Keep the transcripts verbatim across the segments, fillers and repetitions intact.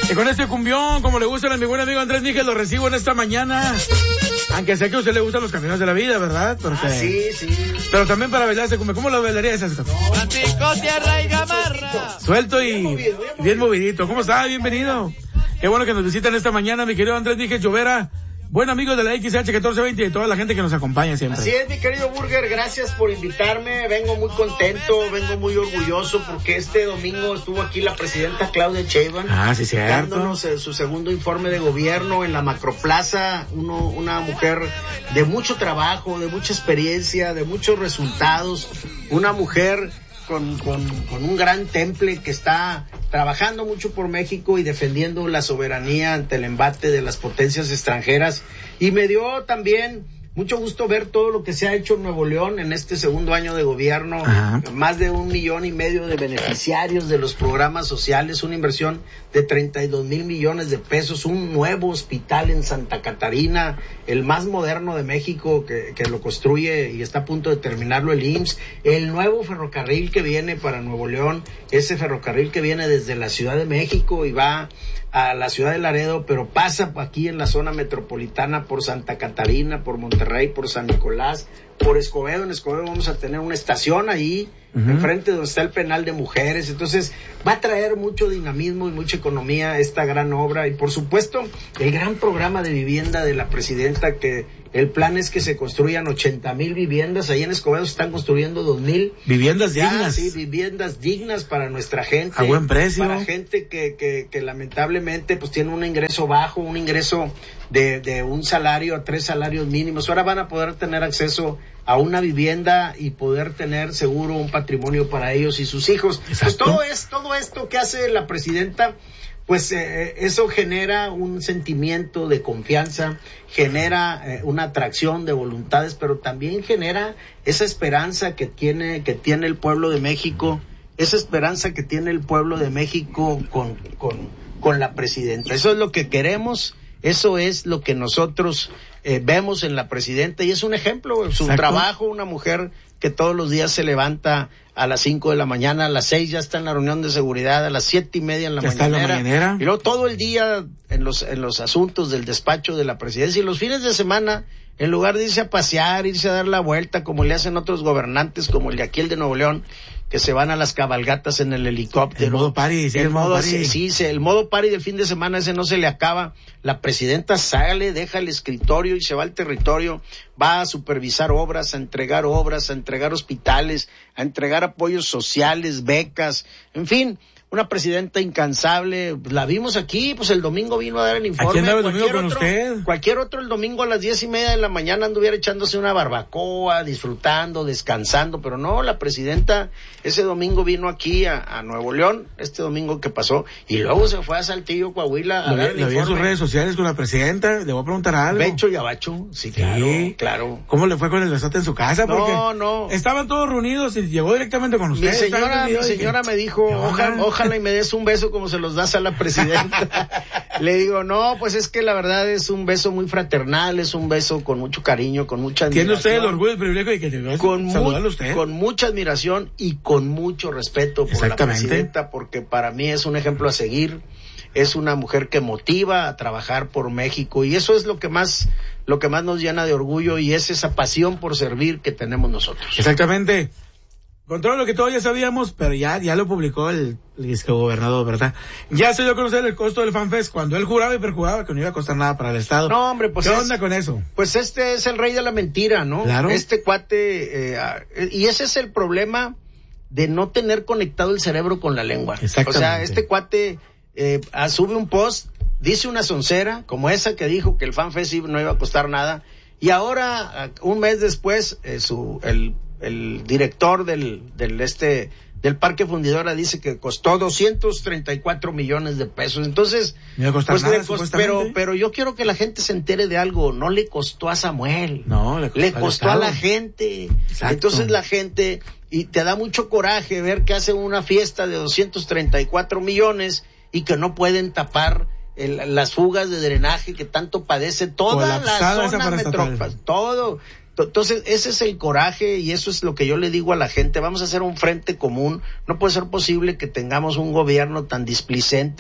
Y con este cumbión, como le gusta a mi buen amigo Andrés Níquez, lo recibo en esta mañana. Aunque sé que a usted le gustan los caminos de la vida, ¿verdad? Porque... Ah, sí, sí. Pero también para bailar este cumbión. ¿Cómo lo bailaría ese? Francisco Tierra y Gamarra. Suelto y bien movido, bien movido. bien movidito. ¿Cómo está? Bienvenido. Qué bueno que nos visitan esta mañana, mi querido Andrés Níquez Llovera. Buen amigo de la X H catorce veinte y de toda la gente que nos acompaña siempre. Así es, mi querido Burger, gracias por invitarme, vengo muy contento, vengo muy orgulloso porque este domingo estuvo aquí la presidenta Claudia Sheinbaum. Ah, sí, cierto. Dándonos eh, su segundo informe de gobierno en la Macroplaza, uno, una mujer de mucho trabajo, de mucha experiencia, de muchos resultados, una mujer con, con, con un gran temple que está trabajando mucho por México y defendiendo la soberanía ante el embate de las potencias extranjeras. Y me dio también mucho gusto ver todo lo que se ha hecho en Nuevo León en este segundo año de gobierno. Ajá. Más de un millón y medio de beneficiarios de los programas sociales, una inversión de treinta y dos mil millones de pesos, un nuevo hospital en Santa Catarina, el más moderno de México que, que lo construye y está a punto de terminarlo el I M S S, el nuevo ferrocarril que viene para Nuevo León, ese ferrocarril que viene desde la Ciudad de México y va a la ciudad de Laredo, pero pasa aquí en la zona metropolitana por Santa Catarina, por Monterrey, por San Nicolás, por Escobedo. En Escobedo vamos a tener una estación ahí, uh-huh, enfrente donde está el penal de mujeres. Entonces va a traer mucho dinamismo y mucha economía esta gran obra. Y por supuesto, el gran programa de vivienda de la presidenta, que el plan es que se construyan ochenta mil viviendas. Ahí en Escobedo se están construyendo dos mil. Viviendas ya, dignas. Sí, viviendas dignas para nuestra gente. A buen precio. Para gente que, que, que lamentablemente pues tiene un ingreso bajo, un ingreso de, de un salario a tres salarios mínimos. Ahora van a poder tener acceso a una vivienda y poder tener seguro un patrimonio para ellos y sus hijos. Exacto. Pues todo es, todo esto que hace la presidenta, pues eh, eso genera un sentimiento de confianza, genera eh, una atracción de voluntades, pero también genera esa esperanza que tiene, que tiene el pueblo de México, esa esperanza que tiene el pueblo de México con, con, con la presidenta. Eso es lo que queremos. Eso es lo que nosotros eh, vemos en la presidenta y es un ejemplo, su Exacto. trabajo, una mujer que todos los días se levanta a las cinco de la mañana, a las seis ya está en la reunión de seguridad, a las siete y media en la, mañanera, en la mañanera, y luego todo el día en los en los asuntos del despacho de la presidencia y los fines de semana, en lugar de irse a pasear, irse a dar la vuelta como le hacen otros gobernantes como el de aquí, el de Nuevo León, que se van a las cabalgatas en el helicóptero. El modo party, sí, el, el modo, modo party. Sí, sí, el modo party del fin de semana ese no se le acaba. La presidenta sale, deja el escritorio y se va al territorio, va a supervisar obras, a entregar obras, a entregar hospitales, a entregar apoyos sociales, becas, en fin, una presidenta incansable. La vimos aquí, pues el domingo vino a dar el informe. ¿A quién el domingo con otro, usted? Cualquier otro el domingo a las diez y media de la mañana anduviera echándose una barbacoa, disfrutando, descansando, pero no, la presidenta ese domingo vino aquí a, a Nuevo León, este domingo que pasó, y luego se fue a Saltillo, Coahuila, a lo dar el vi, informe. en sus redes sociales con la presidenta, le voy a preguntar algo. Becho y Abacho, sí, claro, sí, claro. ¿Cómo le fue con el besote en su casa? Porque no, no. Estaban todos reunidos y llegó directamente con usted. Mi señora, mi señora que... me dijo, ojalá, ojalá y me des un beso como se los das a la presidenta. Le digo, no, pues es que la verdad es un beso muy fraternal, es un beso con mucho cariño, con mucha admiración. ¿Tiene usted el orgullo y el privilegio de que te con saludarle mu- usted? Con mucha admiración y con mucho respeto por la presidenta, porque para mí es un ejemplo a seguir, es una mujer que motiva a trabajar por México y eso es lo que más, lo que más nos llena de orgullo y es esa pasión por servir que tenemos nosotros. Exactamente. Con todo lo que todos ya sabíamos, pero ya, ya lo publicó el, el gobernador, ¿verdad? Ya se dio a conocer el costo del FanFest cuando él juraba y perjuraba que no iba a costar nada para el Estado. No, hombre, pues ¿qué es, onda con eso? Pues este es el rey de la mentira, ¿no? Claro. Este cuate, eh, y ese es el problema de no tener conectado el cerebro con la lengua. Exactamente. O sea, este cuate eh, sube un post, dice una soncera, como esa que dijo que el FanFest no iba a costar nada, y ahora, un mes después, eh, su, el el director del, del este, del Parque Fundidora dice que costó doscientos treinta y cuatro millones de pesos. Entonces, no iba a costar pues nada, le cost, pero, pero yo quiero que la gente se entere de algo. No le costó a Samuel. No, le costó, le costó a la gente. Exacto. Entonces la gente, y te da mucho coraje ver que hacen una fiesta de doscientos treinta y cuatro millones y que no pueden tapar el, las fugas de drenaje que tanto padece toda la zona metrópoli, todo. Entonces, ese es el coraje y eso es lo que yo le digo a la gente. Vamos a hacer un frente común. No puede ser posible que tengamos un gobierno tan displicente,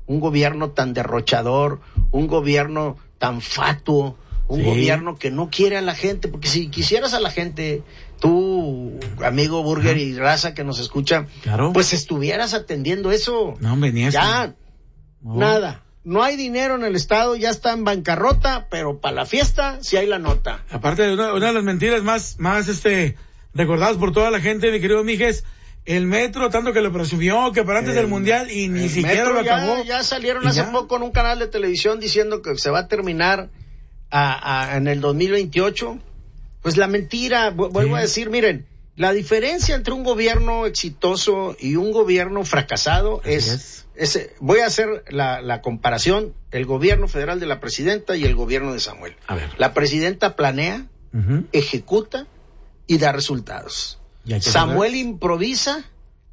un gobierno tan derrochador, un gobierno tan fatuo, un sí. gobierno que no quiere a la gente, porque si quisieras a la gente, tú, amigo Burger y raza que nos escucha, claro. pues estuvieras atendiendo eso. No, venías. Ya, no. nada. No hay dinero en el Estado, ya está en bancarrota, pero para la fiesta sí hay la nota. Aparte de una, una de las mentiras más, más, este, recordadas por toda la gente, mi querido Mijes, el metro, tanto que lo presumió, que para antes el, del mundial, y ni siquiera lo ya, acabó. Ya salieron hace ya. poco en un canal de televisión diciendo que se va a terminar a, a, en el dos mil veintiocho. Pues la mentira, vuelvo sí. a decir, miren, la diferencia entre un gobierno exitoso y un gobierno fracasado es, es, es, voy a hacer la, la comparación, el gobierno federal de la presidenta y el gobierno de Samuel. A ver. La presidenta planea, uh-huh. ejecuta y da resultados. Samuel improvisa,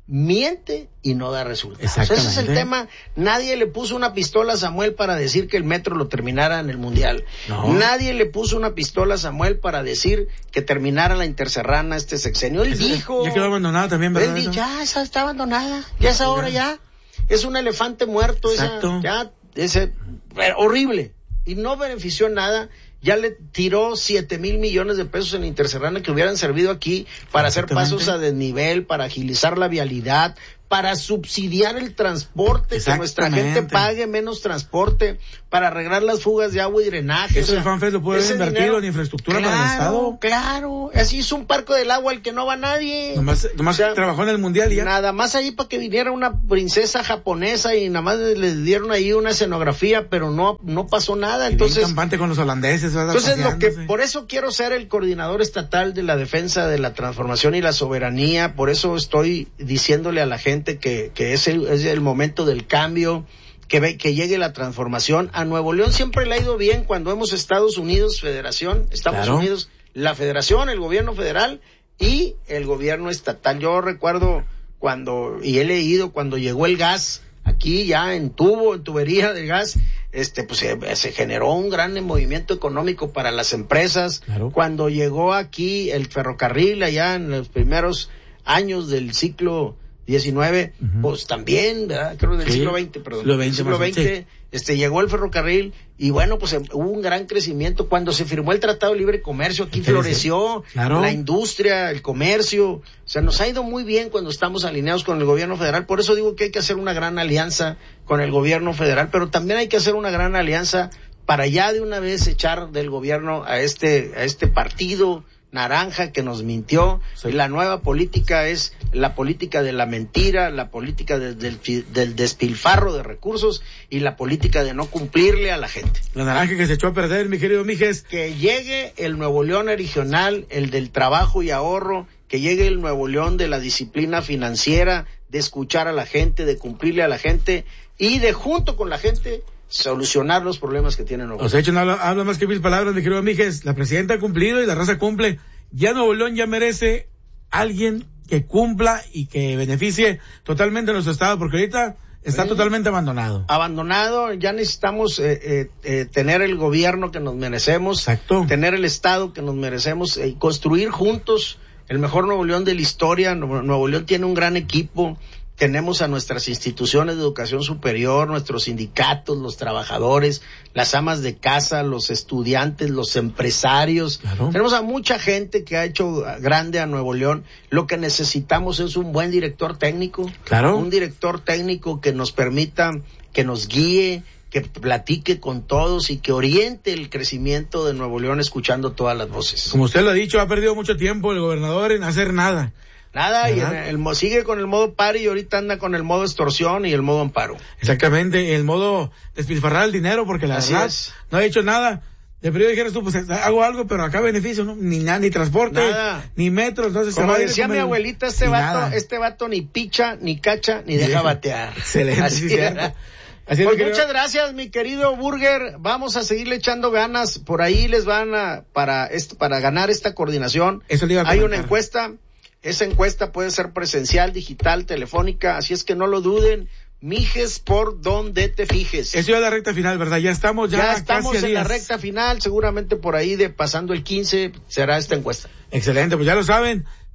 miente y no da resultados. Ese es el tema. Nadie le puso una pistola a Samuel para decir que el metro lo terminara en el mundial. No. Nadie le puso una pistola a Samuel para decir que terminara la interserrana este sexenio. Él Ese dijo... Ya quedó abandonada también, ¿verdad? Él dijo, ya, esa está abandonada. Ya es ahora, ya. Es un elefante muerto. Exacto. Esa, ya, ese, horrible. Y no benefició nada. Ya le tiró siete mil millones de pesos en la interserrana que hubieran servido aquí para hacer pasos a desnivel, para agilizar la vialidad, para subsidiar el transporte, que nuestra gente pague menos transporte, para arreglar las fugas de agua y drenaje. Eso o sea, el FanFest lo puede haber invertido dinero, en infraestructura claro, para el Estado. Claro, así hizo un parco del agua al que no va nadie. Nomás, nomás o sea, trabajó en el mundial y ya. Nada más ahí para que viniera una princesa japonesa y nada más les dieron ahí una escenografía, pero no no pasó nada. Entonces, campante con los holandeses. Entonces lo que, por eso quiero ser el coordinador estatal de la defensa de la transformación y la soberanía, por eso estoy diciéndole a la gente que, que es el, es el momento del cambio, que ve, que llegue la transformación. A Nuevo León siempre le ha ido bien cuando hemos Estados Unidos, Federación, Estados claro. Unidos, la Federación, el gobierno federal y el gobierno estatal. Yo recuerdo cuando, y he leído cuando llegó el gas, aquí ya en tubo, en tubería de gas, este, pues se, se generó un gran movimiento económico para las empresas. Claro. Cuando llegó aquí el ferrocarril allá en los primeros años del siglo diecinueve, uh-huh. pues también, ¿verdad? Creo del sí. siglo veinte, perdón. Siglo veinte, siglo veinte, sí. este, llegó el ferrocarril y bueno, pues hubo un gran crecimiento. Cuando se firmó el Tratado de Libre Comercio, aquí sí, floreció sí. Claro. la industria, el comercio. O sea, nos ha ido muy bien cuando estamos alineados con el gobierno federal. Por eso digo que hay que hacer una gran alianza con el gobierno federal, pero también hay que hacer una gran alianza para ya de una vez echar del gobierno a este, a este partido naranja que nos mintió. Sí. La nueva política es la política de la mentira, la política de, del, del despilfarro de recursos y la política de no cumplirle a la gente. La naranja que se echó a perder, mi querido Mijes. Que llegue el Nuevo León regional, el del trabajo y ahorro, que llegue el Nuevo León de la disciplina financiera, de escuchar a la gente, de cumplirle a la gente y de junto con la gente solucionar los problemas que tienen Nuevo León. O sea, hecho, no habla, habla más que mil palabras, mi querido Mijes. La presidenta ha cumplido y la raza cumple. Ya Nuevo León ya merece alguien que cumpla y que beneficie totalmente a nuestro estado, porque ahorita está sí. totalmente abandonado. Abandonado, ya necesitamos eh, eh, eh, tener el gobierno que nos merecemos, Exacto. tener el estado que nos merecemos y eh, construir juntos el mejor Nuevo León de la historia. Nuevo, Nuevo León tiene un gran equipo. Tenemos a nuestras instituciones de educación superior, nuestros sindicatos, los trabajadores, las amas de casa, los estudiantes, los empresarios. Claro. Tenemos a mucha gente que ha hecho grande a Nuevo León. Lo que necesitamos es un buen director técnico. Claro. Un director técnico que nos permita, que nos guíe, que platique con todos y que oriente el crecimiento de Nuevo León escuchando todas las voces. Como usted lo ha dicho, ha perdido mucho tiempo el gobernador en hacer nada. Nada, y el, el, sigue con el modo pari y ahorita anda con el modo extorsión y el modo amparo. Exactamente, el modo despilfarrar el dinero, porque la Así verdad es. no ha hecho nada. De periodo dijeras tú, pues hago algo, pero acá beneficio, ¿no? Ni nada, ni transporte, nada. Ni metro, entonces como se va decía mi abuelita, este vato, nada. este vato ni picha, ni cacha, ni deja batear. Excelente, Así sí, cierto. Así pues querido... muchas gracias, mi querido Burger. Vamos a seguirle echando ganas. Por ahí les van a, para esto, para ganar esta coordinación. Eso le iba a Hay una encuesta. Esa encuesta puede ser presencial, digital, telefónica, así es que no lo duden. Mijes por donde te fijes. Eso ya es la recta final, ¿verdad? Ya estamos ya, ya estamos casi a en días. La recta final, seguramente por ahí de pasando el quince será esta encuesta. Excelente, pues ya lo saben.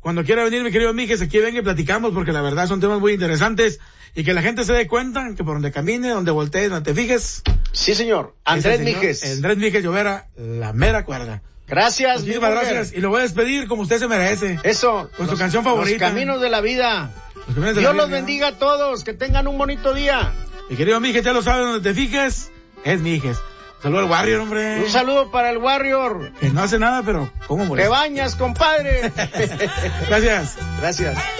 Cuando quiera venir, mi querido Mijes, aquí venga y platicamos, porque la verdad son temas muy interesantes y que la gente se dé cuenta que por donde camine, donde voltees, donde te fijes. Sí, señor. Andrés señor, Mijes. Andrés Mijes Llovera, la mera cuerda. Gracias. Muchísimas gracias. Y lo voy a despedir como usted se merece. Eso. Con los, su canción favorita. Los caminos de la vida. Los caminos de Dios la vida. los bendiga a todos. Que tengan un bonito día. Mi querido Mijes, ya lo sabes, donde te fijes, es Mijes. Saludos al Warrior, hombre. Un saludo para el Warrior. Que no hace nada, pero ¿cómo molesta? Te bañas, compadre. Gracias. Gracias.